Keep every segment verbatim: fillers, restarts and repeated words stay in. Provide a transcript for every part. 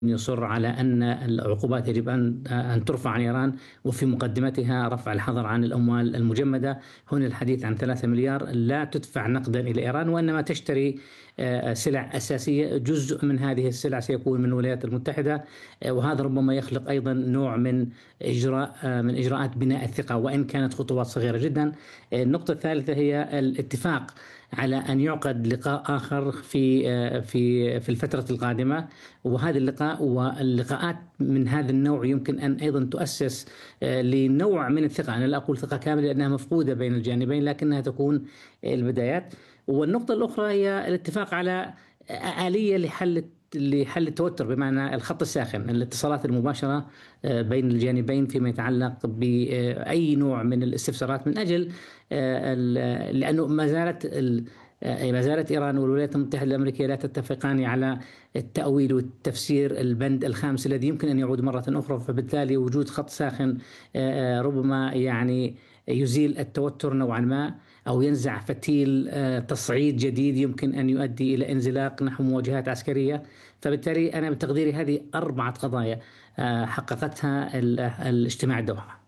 يصر على أن العقوبات يجب أن أن ترفع عن إيران، وفي مقدمتها رفع الحظر عن الأموال المجمدة. هنا الحديث عن ثلاثة مليار لا تدفع نقدا إلى إيران، وإنما تشتري سلع أساسية. جزء من هذه السلع سيكون من الولايات المتحدة، وهذا ربما يخلق أيضا نوع من إجراء من إجراءات بناء الثقة، وإن كانت خطوات صغيرة جدا. النقطة الثالثة هي الاتفاق على أن يعقد لقاء آخر في في في الفترة القادمة، وهذا اللقاء واللقاءات من هذا النوع يمكن أن أيضا تؤسس لنوع من الثقة. أنا لا أقول ثقة كاملة لأنها مفقودة بين الجانبين، لكنها تكون البدايات. والنقطة الأخرى هي الاتفاق على آلية لحل لحل التوتر، بمعنى الخط الساخن، الاتصالات المباشرة بين الجانبين فيما يتعلق بأي نوع من الاستفسارات، من أجل لأنه ما زالت ما زالت إيران والولايات المتحدة الأمريكية لا تتفقان على التأويل والتفسير البند الخامس الذي يمكن أن يعود مرة أخرى. فبالتالي وجود خط ساخن ربما يعني يزيل التوتر نوعا ما، أو ينزع فتيل تصعيد جديد يمكن أن يؤدي إلى انزلاق نحو مواجهات عسكرية. فبالتالي أنا بتقديري هذه أربعة قضايا حققتها الاجتماع الدوحة.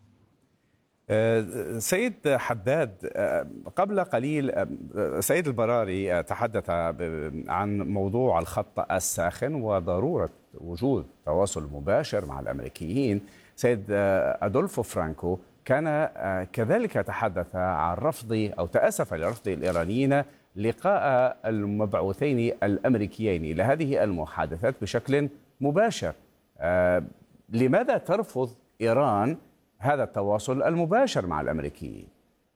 سيد حداد، قبل قليل سيد البراري تحدث عن موضوع الخط الساخن وضرورة وجود تواصل مباشر مع الأمريكيين. سيد أدولفو فرانكو كان كذلك تحدث عن رفض أو تأسف لرفض الإيرانيين لقاء المبعوثين الأمريكيين إلى هذه المحادثات بشكل مباشر. لماذا ترفض إيران هذا التواصل المباشر مع الأمريكيين؟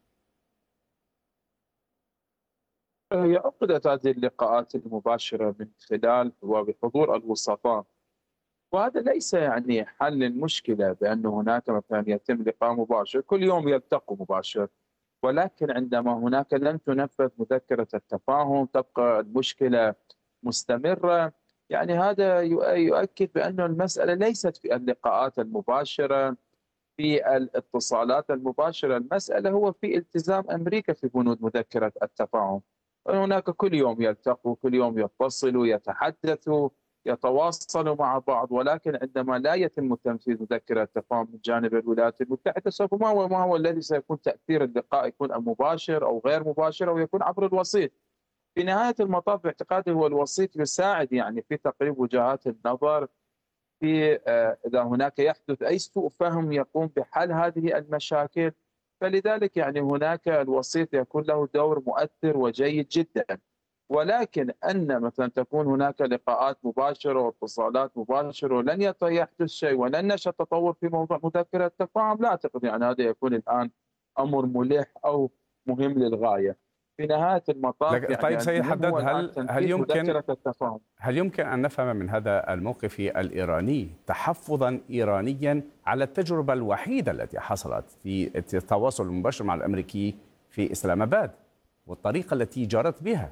هي عقدت هذه اللقاءات المباشرة من خلال وبحضور الوسطاء، وهذا ليس يعني حل المشكلة بأن هناك مثلا يتم لقاء مباشر كل يوم يلتقوا مباشر، ولكن عندما هناك لم تنفذ مذكرة التفاهم تبقى المشكلة مستمرة. يعني هذا يؤكد بأن المسألة ليست في اللقاءات المباشرة، في الاتصالات المباشرة. المسألة هو في التزام أمريكا في بنود مذكرة التفاهم. هناك كل يوم يلتقوا، كل يوم يتصلوا، يتحدثوا، يتواصلوا مع بعض، ولكن عندما لا يتم تنفيذ مذكرة التفاهم من جانب الولايات المتحدة، سوف ما هو ما هو الذي سيكون تأثير اللقاء؟ يكون مباشر أو غير مباشر أو يكون عبر الوسيط. في نهاية المطاف باعتقادي هو الوسيط يساعد يعني في تقريب وجهات النظر، في إذا هناك يحدث أي سوء فهم يقوم بحل هذه المشاكل. فلذلك يعني هناك الوسيط يكون له دور مؤثر وجيد جدا. ولكن أن مثلا تكون هناك لقاءات مباشرة واتصالات مباشرة ولن يحدث شيء ولن نشأ تطور في موضوع مذكرة التفاهم، لا أعتقد يعني هذا يكون الآن أمر ملح أو مهم للغاية. في نهاية المطاف يعني طيب سيد حداد، هل هل يمكن هل يمكن أن نفهم من هذا الموقف الإيراني تحفظا إيرانيا على التجربة الوحيدة التي حصلت في التواصل المباشر مع الأمريكي في إسلام آباد والطريقة التي جرت بها؟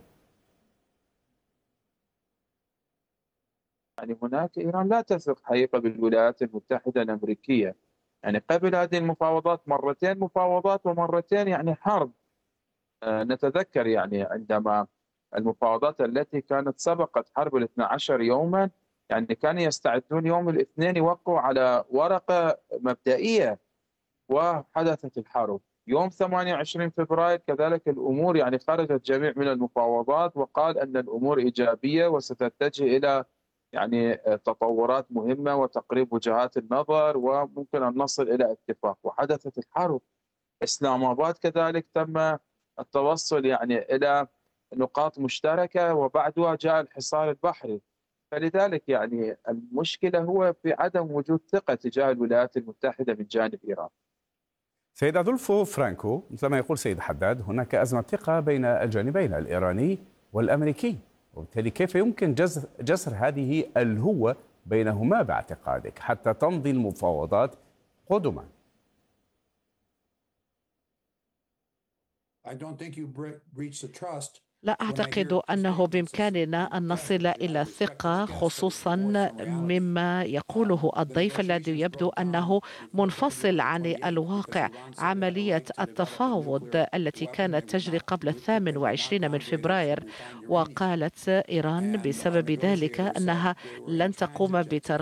يعني هناك إيران لا تثق حقيقة بالولايات المتحدة الأمريكية. يعني قبل هذه المفاوضات مرتين مفاوضات ومرتين يعني حرب. آه نتذكر يعني عندما المفاوضات التي كانت سبقت حرب الاثنى عشر يوما، يعني كانوا يستعدون يوم الاثنين يوقعوا على ورقة مبدئية، وحدثت الحرب. يوم ثمانية وعشرين فبراير كذلك الأمور يعني خرجت جميع من المفاوضات وقال أن الأمور إيجابية وستتجه إلى يعني تطورات مهمة وتقريب وجهات النظر وممكن أن نصل إلى اتفاق، وحدثت الحرب. إسلام آباد كذلك تم التوصل يعني إلى نقاط مشتركة وبعدها جاء الحصار البحري. فلذلك يعني المشكلة هو في عدم وجود ثقة تجاه الولايات المتحدة من جانب إيران. سيد أدولفو فرانكو، مثلما يقول سيد حداد هناك أزمة ثقة بين الجانبين الإيراني والأمريكي، وبالتالي كيف يمكن جسر هذه الهوة بينهما باعتقادك حتى تمضي المفاوضات قدما؟ لا أعتقد أنه بإمكاننا أن نصل إلى الثقة، خصوصا مما يقوله الضيف الذي يبدو أنه منفصل عن الواقع. عملية التفاوض التي كانت تجري قبل الثامن وعشرين من فبراير، وقالت إيران بسبب ذلك أنها لن تقوم بترقية